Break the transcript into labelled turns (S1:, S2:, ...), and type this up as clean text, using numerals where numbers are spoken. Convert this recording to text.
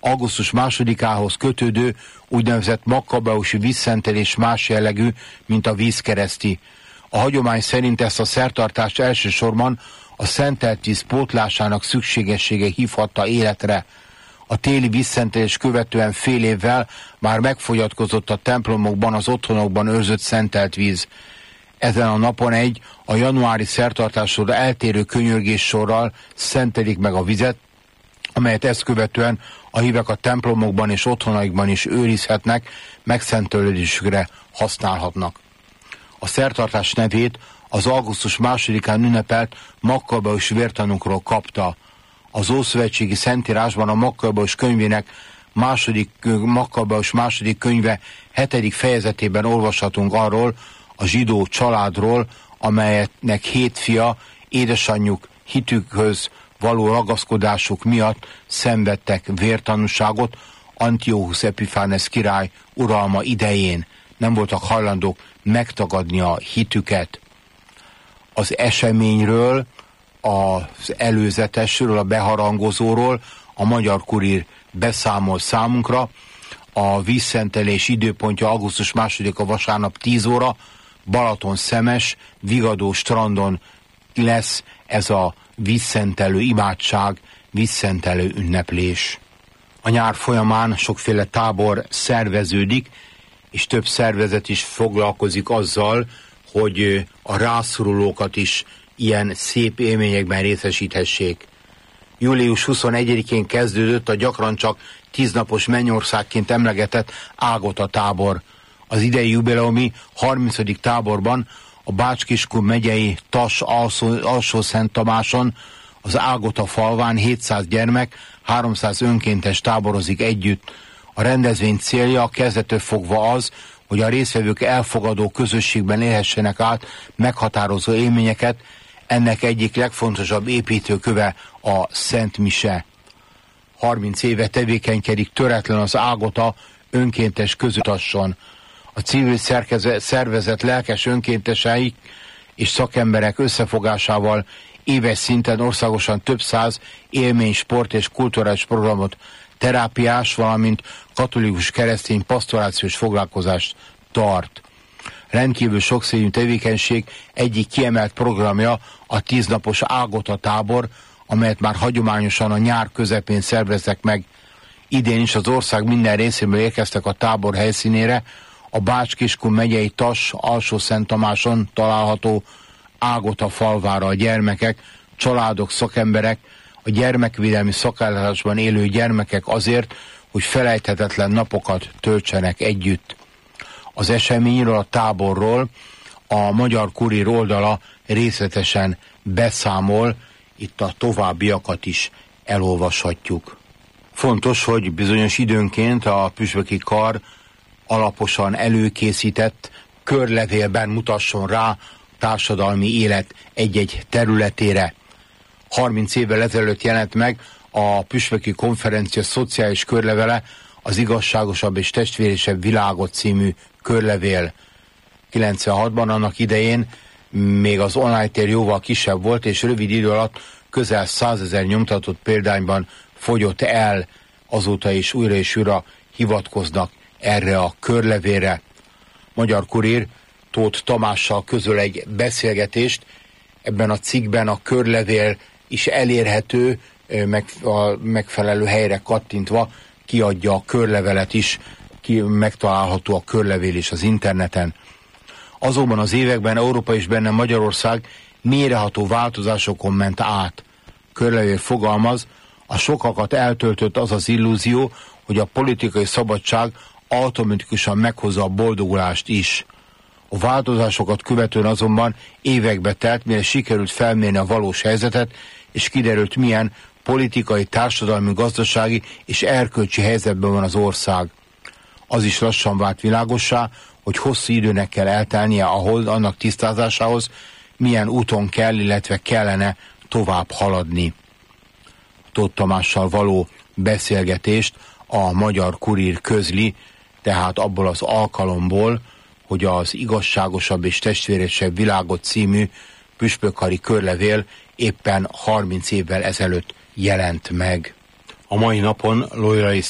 S1: augusztus 2-ához kötődő úgynevezett makkabeusi vízszentelés más jellegű, mint a vízkereszti. A hagyomány szerint ezt a szertartást elsősorban a szentelt víz pótlásának szükségessége hívhatta életre. A téli vízszentelés követően fél évvel már megfogyatkozott a templomokban, az otthonokban őrzött szentelt víz. Ezen a napon a januári szertartásról eltérő könyörgés sorral szentelik meg a vizet, amelyet ezt követően a hívek a templomokban és otthonaikban is őrizhetnek, megszentelődésükre használhatnak. A szertartás nevét az augusztus 2-án ünnepelt makkabeus vértanúkról kapta. Az Ószövetségi Szentírásban a Makkabeus könyvének Makkabeus második könyve 7. fejezetében olvashatunk arról a zsidó családról, amelynek 7 fia édesanyjuk hitükhöz való ragaszkodásuk miatt szenvedtek vértanúságot Antiochus Epiphanes király uralma idején. Nem voltak hajlandók megtagadni a hitüket. Az eseményről, az előzetesről, a beharangozóról a Magyar Kurír beszámol számunkra. A vízszentelés időpontja augusztus 2-a vasárnap 10 óra, Balaton-Szemes, Vigadó strandon lesz ez a vízszentelő imádság, vízszentelő ünneplés. A nyár folyamán sokféle tábor szerveződik, és több szervezet is foglalkozik azzal, hogy a rászorulókat is ilyen szép élményekben részesíthessék. Július 21-én kezdődött a gyakran csak 10 napos mennyországként emlegetett Ágota tábor. Az idei jubileumi 30. táborban a Bács-Kiskun megyei Tas Alsó-Szent Tamáson, az Ágota falván 700 gyermek, 300 önkéntes táborozik együtt. A rendezvény célja kezdettől fogva az, hogy a résztvevők elfogadó közösségben élhessenek át meghatározó élményeket. Ennek egyik legfontosabb építőköve a Szent Mise. 30 éve tevékenykedik töretlen az Ágota önkéntes közötasson. A civil szervezet lelkes önkéntesei és szakemberek összefogásával éves szinten országosan több száz élmény, sport és kulturális programot, terápiás, valamint katolikus keresztény pastorációs foglalkozást tart. Rendkívül sokszínű tevékenység egyik kiemelt programja a 10 napos Ágota tábor, amelyet már hagyományosan a nyár közepén szerveztek meg. Idén is az ország minden részéből érkeztek a tábor helyszínére, a Bács-Kiskun megyei Tas Alsó-Szent Tamáson található Ágota falvára a gyermekek, családok, szakemberek, a gyermekvédelmi szakellátásban élő gyermekek azért, hogy felejthetetlen napokat töltsenek együtt. Az eseményről, a táborról a Magyar Kurír oldala részletesen beszámol, itt a továbbiakat is elolvashatjuk. Fontos, hogy bizonyos időnként a püspöki kar alaposan előkészített körlevélben mutasson rá társadalmi élet egy-egy területére. 30 évvel ezelőtt jelent meg a Püspöki Konferencia szociális körlevele, az Igazságosabb és Testvérésebb világot című körlevél. 96-ban annak idején még az online tér jóval kisebb volt, és rövid idő alatt közel 100 000 nyomtatott példányban fogyott el, azóta is újra hivatkoznak erre a körlevélre. Magyar Kurír Tóth Tamással közöl egy beszélgetést, ebben a cikkben a körlevél is elérhető, a megfelelő helyre kattintva kiadja a körlevelet is, megtalálható a körlevél is az interneten. Azonban az években Európa és benne Magyarország mélyreható változásokon ment át. Körlevél fogalmaz, a sokakat eltöltött az az illúzió, hogy a politikai szabadság automatikusan meghozza a boldogulást is. A változásokat követően azonban évekbe telt, mire sikerült felmérni a valós helyzetet, és kiderült, milyen politikai, társadalmi, gazdasági és erkölcsi helyzetben van az ország. Az is lassan vált világossá, hogy hosszú időnek kell eltelnie ahhoz, annak tisztázásához, milyen úton kell, illetve kellene tovább haladni. Tóth Tamással való beszélgetést a Magyar Kurír közli, tehát abból az alkalomból, hogy az Igazságosabb és Testvérésebb világot című püspökkari körlevél éppen 30 évvel ezelőtt jelent meg. A mai napon Loyolai